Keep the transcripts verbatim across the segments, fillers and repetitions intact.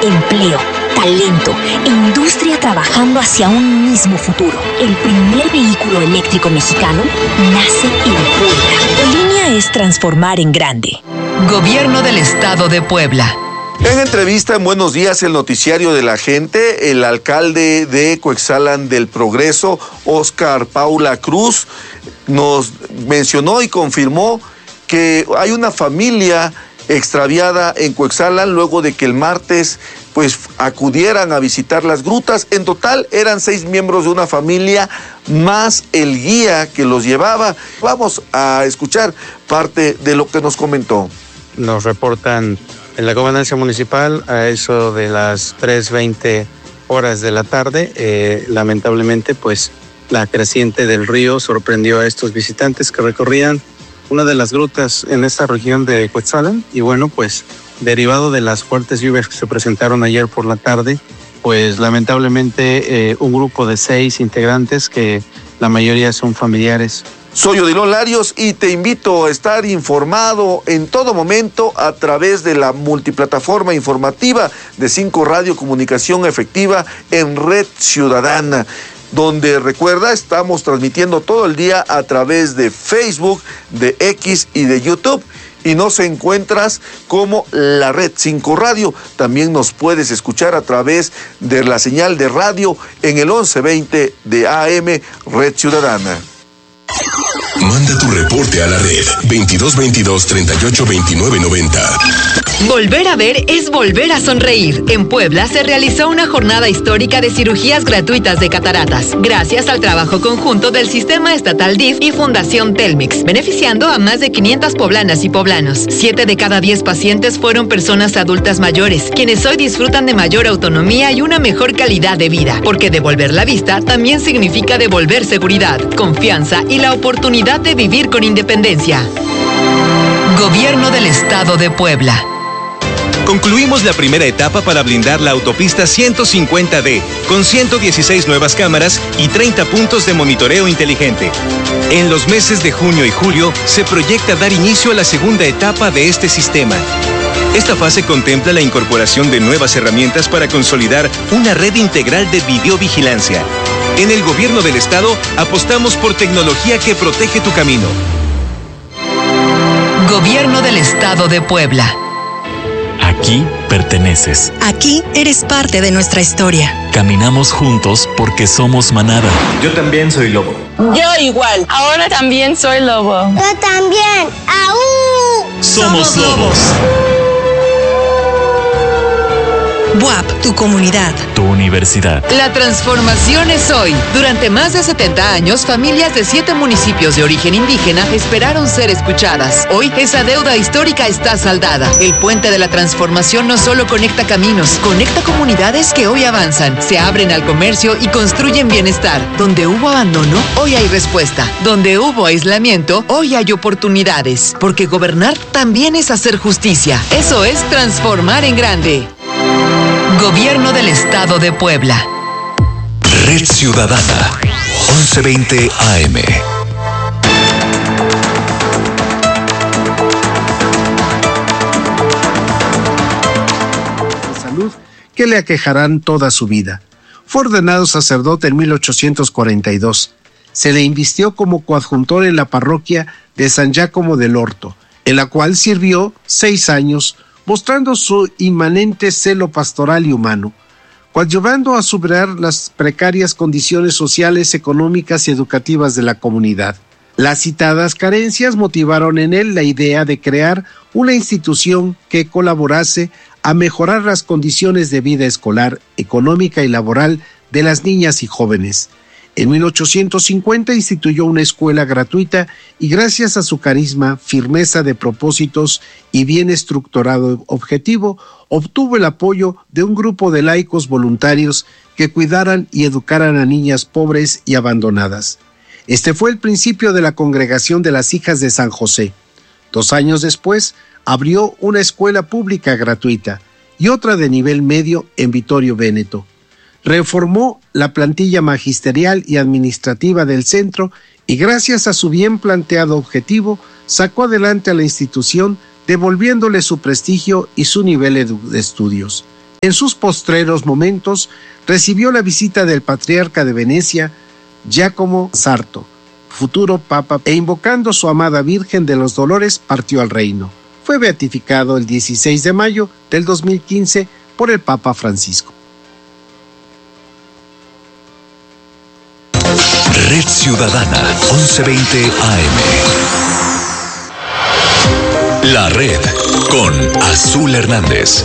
empleo, talento e industria trabajando hacia un mismo futuro. El primer vehículo eléctrico mexicano nace en Puebla. La línea es transformar en grande. Gobierno del Estado de Puebla. En entrevista en Buenos Días, el noticiario de la gente, el alcalde de Coetzalan del Progreso, Óscar Paula Cruz, nos mencionó y confirmó que hay una familia extraviada en Coetzalan luego de que el martes pues acudieran a visitar las grutas. En total eran seis miembros de una familia más el guía que los llevaba. Vamos a escuchar parte de lo que nos comentó. Nos reportan en la gobernancia municipal a eso de las tres veinte horas de la tarde. Eh, lamentablemente, pues la creciente del río sorprendió a estos visitantes que recorrían una de las grutas en esta región de Coetzalan. Y bueno, pues derivado de las fuertes lluvias que se presentaron ayer por la tarde, pues lamentablemente eh, un grupo de seis integrantes, que la mayoría son familiares. Soy Odilon Larios y te invito a estar informado en todo momento a través de la multiplataforma informativa de cinco Radio Comunicación Efectiva en Red Ciudadana, donde recuerda, estamos transmitiendo todo el día a través de Facebook, de X y de YouTube. Y nos encuentras como la Red cinco Radio. También nos puedes escuchar a través de la señal de radio en el once veinte de A M Red Ciudadana. Manda tu reporte a la red veintidós veintidós treinta y ocho veintinueve noventa. Volver a ver es volver a sonreír. En Puebla se realizó una jornada histórica de cirugías gratuitas de cataratas, gracias al trabajo conjunto del Sistema Estatal D I F y Fundación Telmex, beneficiando a más de quinientas poblanas y poblanos. Siete de cada diez pacientes fueron personas adultas mayores, quienes hoy disfrutan de mayor autonomía y una mejor calidad de vida, porque devolver la vista también significa devolver seguridad, confianza y la oportunidad de vivir con independencia. Gobierno del Estado de Puebla. Concluimos la primera etapa para blindar la autopista ciento cincuenta D, con ciento dieciséis nuevas cámaras y treinta puntos de monitoreo inteligente. En los meses de junio y julio se proyecta dar inicio a la segunda etapa de este sistema. Esta fase contempla la incorporación de nuevas herramientas para consolidar una red integral de videovigilancia. En el Gobierno del Estado apostamos por tecnología que protege tu camino. Gobierno del Estado de Puebla. Aquí perteneces. Aquí eres parte de nuestra historia. Caminamos juntos porque somos manada. Yo también soy lobo. Yo igual. Ahora también soy lobo. Yo también. ¡Aú! Somos, Somos lobos. B U A P, tu comunidad. Tu universidad. La transformación es hoy. Durante más de setenta años, familias de siete municipios de origen indígena esperaron ser escuchadas. Hoy, esa deuda histórica está saldada. El puente de la transformación no solo conecta caminos, conecta comunidades que hoy avanzan, se abren al comercio y construyen bienestar. Donde hubo abandono, hoy hay respuesta. Donde hubo aislamiento, hoy hay oportunidades. Porque gobernar también es hacer justicia. Eso es transformar en grande. Gobierno del Estado de Puebla. Red Ciudadana, once veinte A M. Salud que le aquejarán toda su vida. Fue ordenado sacerdote en mil ochocientos cuarenta y dos. Se le invistió como coadjuntor en la parroquia de San Giacomo del Orto, en la cual sirvió seis años, mostrando su inmanente celo pastoral y humano, coadyuvando a superar las precarias condiciones sociales, económicas y educativas de la comunidad. Las citadas carencias motivaron en él la idea de crear una institución que colaborase a mejorar las condiciones de vida escolar, económica y laboral de las niñas y jóvenes. En mil ochocientos cincuenta instituyó una escuela gratuita y gracias a su carisma, firmeza de propósitos y bien estructurado objetivo, obtuvo el apoyo de un grupo de laicos voluntarios que cuidaran y educaran a niñas pobres y abandonadas. Este fue el principio de la Congregación de las Hijas de San José. Dos años después, abrió una escuela pública gratuita y otra de nivel medio en Vittorio Véneto. Reformó la plantilla magisterial y administrativa del centro y gracias a su bien planteado objetivo, sacó adelante a la institución devolviéndole su prestigio y su nivel de estudios. En sus postreros momentos recibió la visita del patriarca de Venecia, Giacomo Sarto, futuro papa, e invocando su amada Virgen de los Dolores partió al reino. Fue beatificado el dieciséis de mayo del dos mil quince por el Papa Francisco. Red Ciudadana once veinte A M. La Red con Azul Hernández.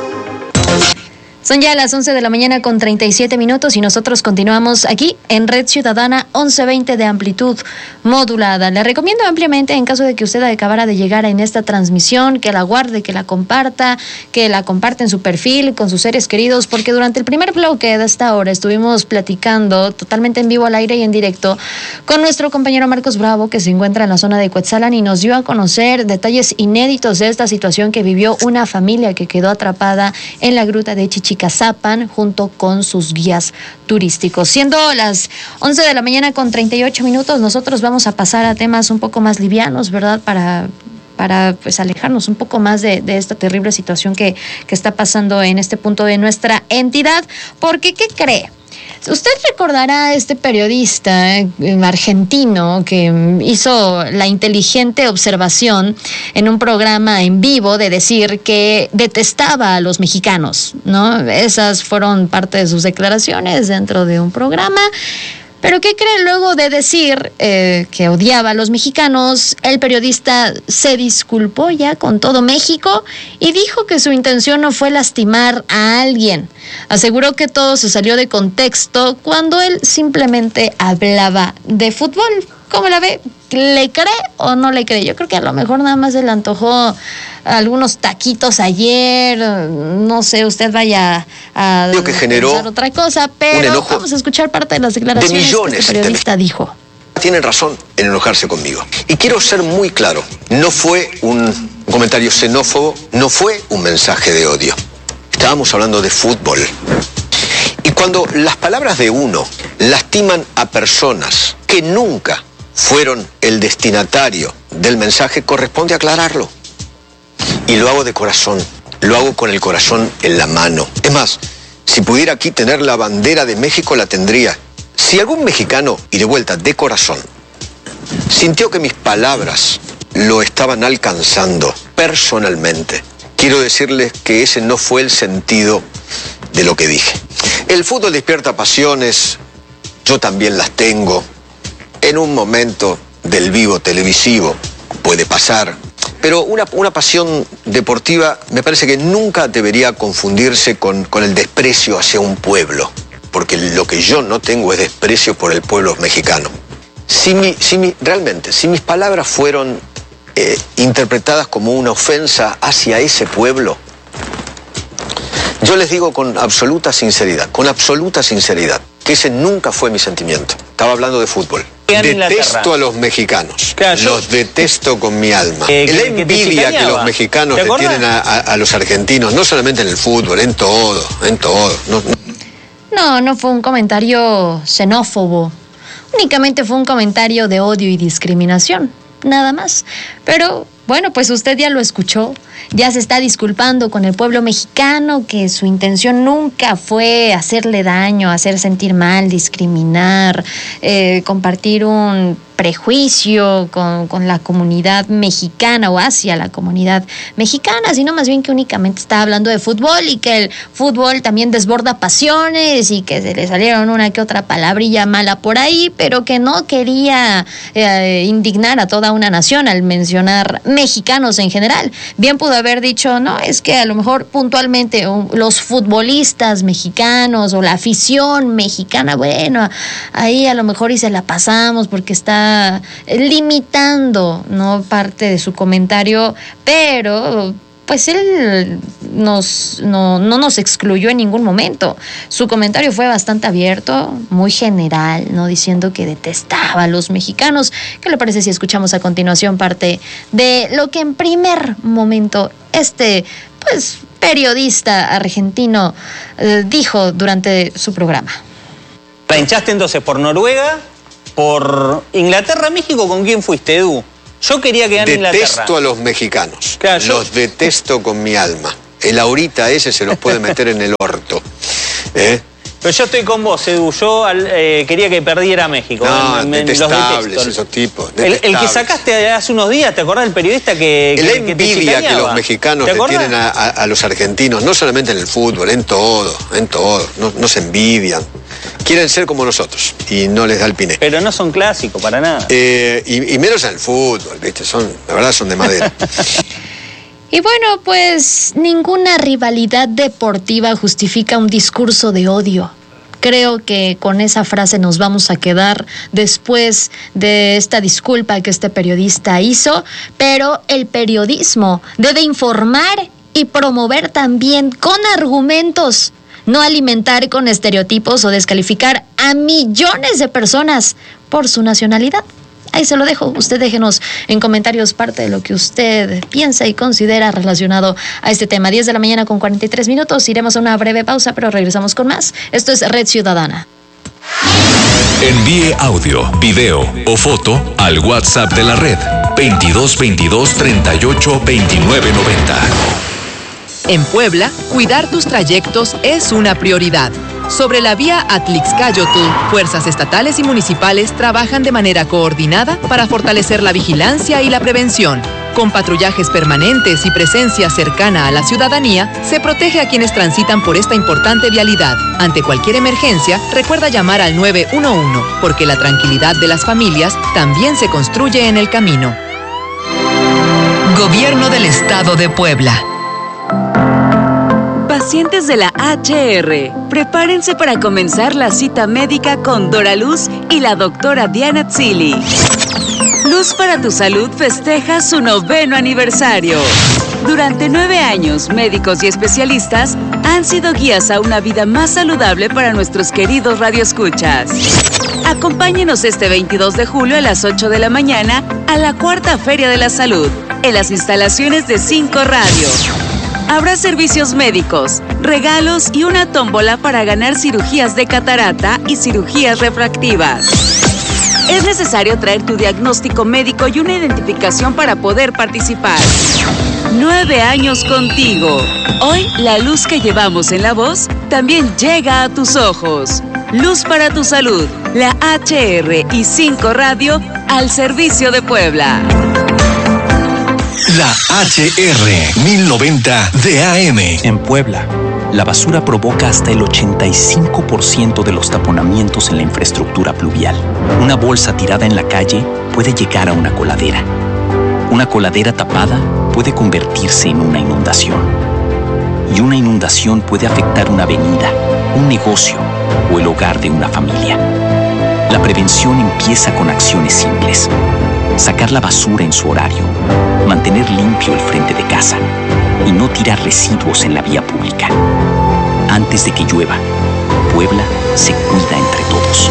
Son ya las once de la mañana con treinta y siete minutos y nosotros continuamos aquí en Red Ciudadana once veinte de amplitud modulada. Le recomiendo ampliamente, en caso de que usted acabara de llegar en esta transmisión, que la guarde, que la comparta, que la comparte en su perfil con sus seres queridos, porque durante el primer bloque de esta hora estuvimos platicando totalmente en vivo, al aire y en directo con nuestro compañero Marcos Bravo, que se encuentra en la zona de Cuetzalan y nos dio a conocer detalles inéditos de esta situación que vivió una familia que quedó atrapada en la gruta de Chichicazapan junto con sus guías turísticos. Siendo las once de la mañana con treinta y ocho minutos, nosotros vamos a pasar a temas un poco más livianos, ¿verdad? Para para pues alejarnos un poco más de, de esta terrible situación que, que está pasando en este punto de nuestra entidad. Porque, ¿qué cree? Usted recordará a este periodista eh, argentino que hizo la inteligente observación en un programa en vivo de decir que detestaba a los mexicanos, ¿no? Esas fueron parte de sus declaraciones dentro de un programa. Pero ¿qué cree? Luego de decir eh, que odiaba a los mexicanos, el periodista se disculpó ya con todo México y dijo que su intención no fue lastimar a alguien. Aseguró que todo se salió de contexto cuando él simplemente hablaba de fútbol. ¿Cómo la ve? ¿Le cree o no le cree? Yo creo que a lo mejor nada más se le antojó algunos taquitos ayer, no sé, usted vaya a que generó pensar otra cosa, pero vamos a escuchar parte de las declaraciones de millones que este periodista de... dijo. Tienen razón en enojarse conmigo. Y quiero ser muy claro, no fue un comentario xenófobo, no fue un mensaje de odio. Estábamos hablando de fútbol. Y cuando las palabras de uno lastiman a personas que nunca fueron el destinatario del mensaje, corresponde aclararlo. Y lo hago de corazón, lo hago con el corazón en la mano. Es más, si pudiera aquí tener la bandera de México, la tendría. Si algún mexicano, y de vuelta, de corazón, sintió que mis palabras lo estaban alcanzando personalmente, quiero decirles que ese no fue el sentido de lo que dije. El fútbol despierta pasiones, yo también las tengo. En un momento del vivo televisivo puede pasar, pero una, una pasión deportiva me parece que nunca debería confundirse con, con el desprecio hacia un pueblo, porque lo que yo no tengo es desprecio por el pueblo mexicano. Si mi, si mi, realmente, si mis palabras fueron eh, interpretadas como una ofensa hacia ese pueblo, yo les digo con absoluta sinceridad, con absoluta sinceridad, que ese nunca fue mi sentimiento. Estaba hablando de fútbol. Detesto a los mexicanos. Claro, yo... Los detesto con mi alma. Eh, la que, envidia que, que los mexicanos le tienen a, a, a los argentinos, no solamente en el fútbol, en todo, en todo. No, no. no, no fue un comentario xenófobo. Únicamente fue un comentario de odio y discriminación. Nada más. Pero... bueno, pues usted ya lo escuchó, ya se está disculpando con el pueblo mexicano, que su intención nunca fue hacerle daño, hacer sentir mal, discriminar, eh, compartir un prejuicio con, con la comunidad mexicana o hacia la comunidad mexicana, sino más bien que únicamente está hablando de fútbol y que el fútbol también desborda pasiones y que se le salieron una que otra palabrilla mala por ahí, pero que no quería eh, indignar a toda una nación al mencionar mexicanos en general. Bien pudo haber dicho, no, es que a lo mejor puntualmente um, los futbolistas mexicanos o la afición mexicana, bueno, ahí a lo mejor y se la pasamos porque está limitando, ¿no?, parte de su comentario, pero pues él nos, no, no nos excluyó en ningún momento. Su comentario fue bastante abierto, muy general, ¿no?, diciendo que detestaba a los mexicanos. ¿Qué le parece si escuchamos a continuación parte de lo que en primer momento este, pues, periodista argentino eh, dijo durante su programa? ¿La hinchaste entonces por Noruega, por Inglaterra, México? ¿Con quién fuiste, Edu? Yo quería que gane Inglaterra. Detesto a los mexicanos. Claro, yo... Los detesto con mi alma. el ahorita ese se los puede meter en el orto. ¿Eh? Pero yo estoy con vos, Edu. Yo eh, quería que perdiera México. No, me, me, detestables los esos tipos. El, el que sacaste hace unos días, ¿te acordás del periodista que, La que, que envidia que los mexicanos le tienen a, a, a los argentinos, no solamente en el fútbol, en todo, en todo. No, no se envidian. Quieren ser como nosotros y no les da el piné. Pero no son clásicos para nada. Eh, y, y menos en el fútbol, ¿viste? Son, la verdad son de madera. Y bueno, pues ninguna rivalidad deportiva justifica un discurso de odio. Creo que con esa frase nos vamos a quedar después de esta disculpa que este periodista hizo, pero el periodismo debe informar y promover también con argumentos, no alimentar con estereotipos o descalificar a millones de personas por su nacionalidad. Ahí se lo dejo. Usted déjenos en comentarios parte de lo que usted piensa y considera relacionado a este tema. diez de la mañana con cuarenta y tres minutos. Iremos a una breve pausa, pero regresamos con más. Esto es Red Ciudadana. Envíe audio, video o foto al WhatsApp de la red veintidós veintidós treinta y ocho veintinueve noventa. En Puebla, cuidar tus trayectos es una prioridad. Sobre la vía Atlixcáyotl, fuerzas estatales y municipales trabajan de manera coordinada para fortalecer la vigilancia y la prevención. Con patrullajes permanentes y presencia cercana a la ciudadanía, se protege a quienes transitan por esta importante vialidad. Ante cualquier emergencia, recuerda llamar al nueve uno uno, porque la tranquilidad de las familias también se construye en el camino. Gobierno del Estado de Puebla. Pacientes de la H R, prepárense para comenzar la cita médica con Dora Luz y la doctora Diana Tzili. Luz para tu Salud festeja su noveno aniversario. Durante nueve años, médicos y especialistas han sido guías a una vida más saludable para nuestros queridos radioescuchas. Acompáñenos este veintidós de julio a las ocho de la mañana a la Cuarta Feria de la Salud, en las instalaciones de Cinco Radio. Habrá servicios médicos, regalos y una tómbola para ganar cirugías de catarata y cirugías refractivas. Es necesario traer tu diagnóstico médico y una identificación para poder participar. Nueve años contigo. Hoy, la luz que llevamos en la voz también llega a tus ojos. Luz para tu Salud, la H R y Cinco Radio al servicio de Puebla. La H R mil noventa de A M. En Puebla, la basura provoca hasta el ochenta y cinco por ciento de los taponamientos en la infraestructura pluvial. Una bolsa tirada en la calle puede llegar a una coladera. Una coladera tapada puede convertirse en una inundación. Y una inundación puede afectar una avenida, un negocio o el hogar de una familia. La prevención empieza con acciones simples. Sacar la basura en su horario, mantener limpio el frente de casa y no tirar residuos en la vía pública. Antes de que llueva, Puebla se cuida entre todos.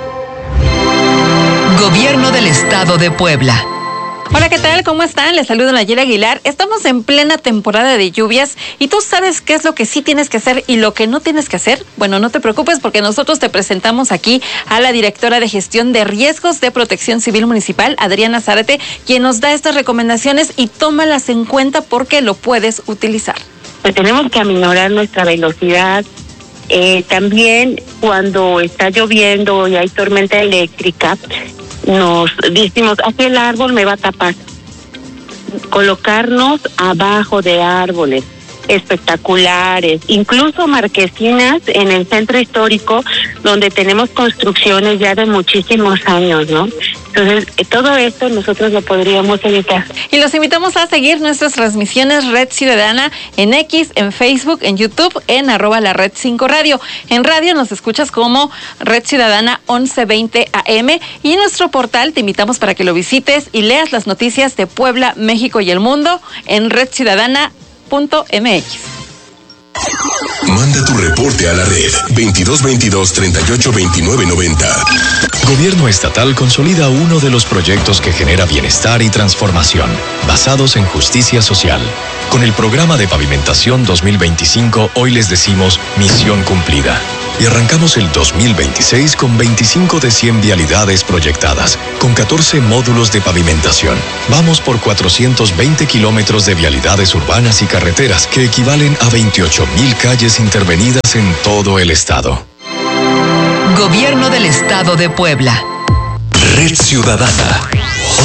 Gobierno del Estado de Puebla. Hola, ¿qué tal? ¿Cómo están? Les saludo Nayeli Aguilar. Estamos en plena temporada de lluvias y tú sabes qué es lo que sí tienes que hacer y lo que no tienes que hacer. Bueno, no te preocupes porque nosotros te presentamos aquí a la directora de Gestión de Riesgos de Protección Civil Municipal, Adriana Zárate, quien nos da estas recomendaciones y tómalas en cuenta porque lo puedes utilizar. Pues tenemos que aminorar nuestra velocidad. Eh, también cuando está lloviendo y hay tormenta eléctrica, nos decimos, aquí el árbol me va a tapar. Colocarnos abajo de árboles espectaculares, incluso marquesinas en el centro histórico donde tenemos construcciones ya de muchísimos años, ¿no? Entonces, todo esto nosotros lo podríamos evitar. Y los invitamos a seguir nuestras transmisiones Red Ciudadana en X, en Facebook, en YouTube, en arroba la Red cinco Radio. En radio nos escuchas como Red Ciudadana once veinte A M y en nuestro portal te invitamos para que lo visites y leas las noticias de Puebla, México y el mundo en red ciudadana punto m x. Manda tu reporte a la red veintidós veintidós treinta y ocho veintinueve noventa. Gobierno estatal consolida uno de los proyectos que genera bienestar y transformación, basados en justicia social. Con el programa de pavimentación dos mil veinticinco, hoy les decimos misión cumplida. Y arrancamos el dos mil veintiséis con veinticinco de cien vialidades proyectadas, con catorce módulos de pavimentación. Vamos por cuatrocientos veinte kilómetros de vialidades urbanas y carreteras, que equivalen a veintiocho mil calles intervenidas en todo el estado. Gobierno del Estado de Puebla. Red Ciudadana.